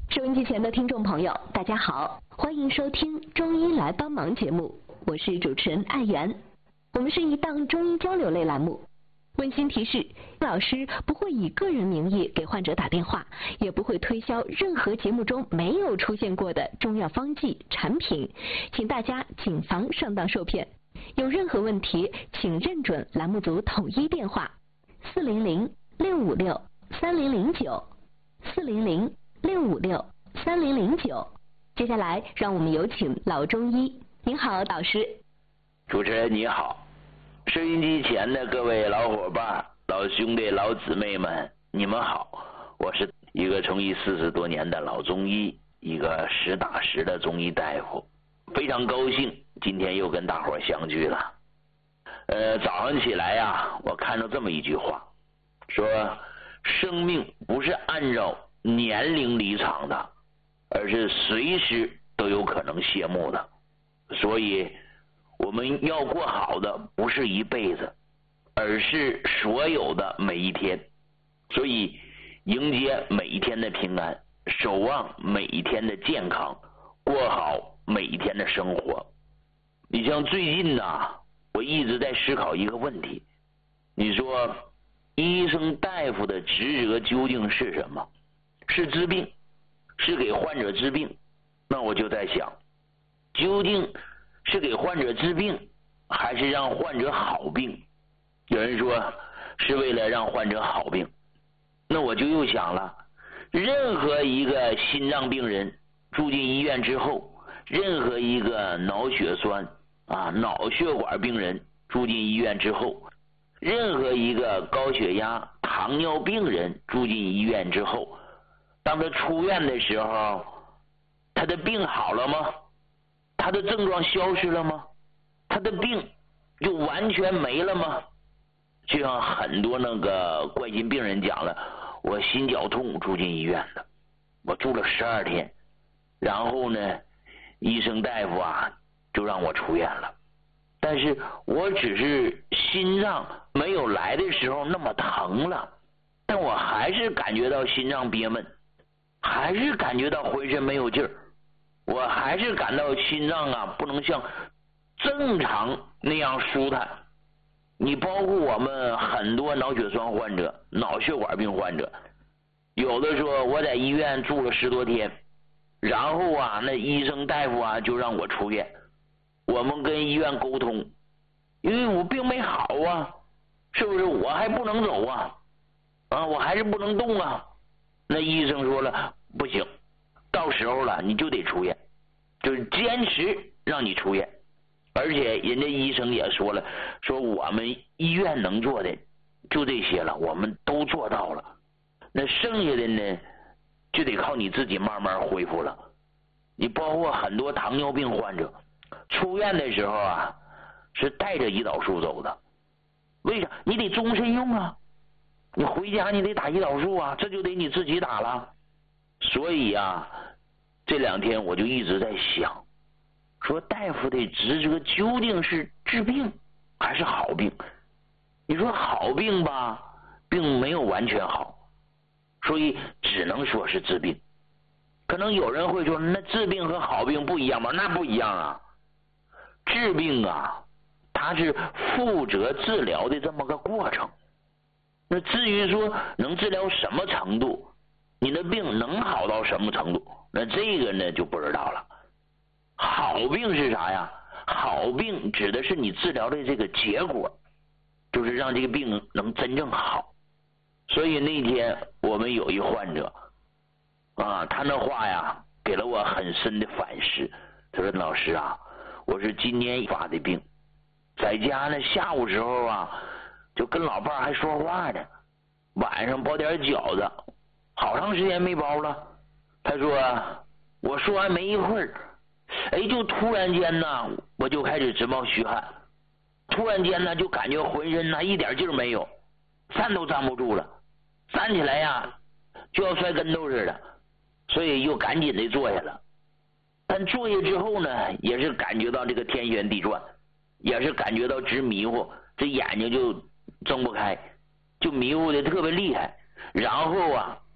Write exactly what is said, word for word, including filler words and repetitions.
收音机前的听众朋友，大家好，欢迎收听中医来帮忙节目，我是主持人艾媛。我们是一档中医交流类栏目。温馨提示，老师不会以个人名义给患者打电话，也不会推销任何节目中没有出现过的中药方剂产品，请大家谨防上当受骗。有任何问题，请认准栏目组统一电话：四零零六五六三零零九，四零零六五六三零零九。接下来，让我们有请老中医。您好，导师。 主持人你好，收音机前的各位老伙伴、老兄弟、老姊妹们，你们好！我是一个从医四十多年的老中医，一个实打实的中医大夫，非常高兴今天又跟大伙相聚了。呃，早上起来呀，我看到这么一句话，说生命不是按照年龄离场的，而是随时都有可能谢幕的。所以我们要过好的不是一辈子，而是所有的每一天。所以迎接每一天的平安，守望每一天的健康，过好每一天的生活。你像最近呢，我一直在思考一个问题，你说医生大夫的职责究竟是什么？是治病，是给患者治病。那我就在想，究竟是给患者治病，还是让患者好病？有人说是为了让患者好病，那我就又想了，任何一个心脏病人住进医院之后，任何一个脑血栓啊、脑血管病人住进医院之后，任何一个高血压、糖尿病人住进医院之后，当他出院的时候，他的病好了吗？他的症状消失了吗？他的病就完全没了吗？就像很多那个冠心病人讲了，我心绞痛住进医院了，我住了十二天，然后呢，医生大夫啊就让我出院了。但是我只是心脏没有来的时候那么疼了，但我还是感觉到心脏憋闷，还是感觉到浑身没有劲儿，我还是感到心脏啊不能像正常那样舒坦。你包括我们很多脑血栓患者、脑血管病患者，有的说我在医院住了十多天，然后啊那医生大夫啊就让我出院。我们跟医院沟通，因为我病没好啊，是不是？我还不能走啊，啊，我还是不能动啊。那医生说了，不行，到时候了你就得出院，就是坚持让你出院。而且人家医生也说了，说我们医院能做的就这些了，我们都做到了，那剩下的呢就得靠你自己慢慢恢复了。你包括很多糖尿病患者出院的时候啊是带着胰岛素走的，为啥？你得终身用啊，你回家你得打胰岛素啊，这就得你自己打了。所以啊这两天我就一直在想，说大夫的职责究竟是治病还是好病？你说好病吧，并没有完全好，所以只能说是治病。可能有人会说，那治病和好病不一样吗？那不一样啊。治病啊，它是负责治疗的这么个过程。那至于说能治疗什么程度，你的病能好到什么程度，那这个呢就不知道了。好病是啥呀？好病指的是你治疗的这个结果，就是让这个病能真正好。所以那天我们有一患者啊，他那话呀给了我很深的反思。他说，老师啊，我是今年发的病，在家呢下午时候啊就跟老伴还说话呢，晚上包点饺子，好长时间没包了。他说我说完没一会儿，哎，就突然间呢我就开始直冒虚汗，突然间呢就感觉浑身呢一点劲儿没有，站都站不住了，站起来呀就要摔跟头似的，所以又赶紧的坐下了。但坐下之后呢，也是感觉到这个天旋地转，也是感觉到直迷糊，这眼睛就睁不开，就迷糊的特别厉害。然后啊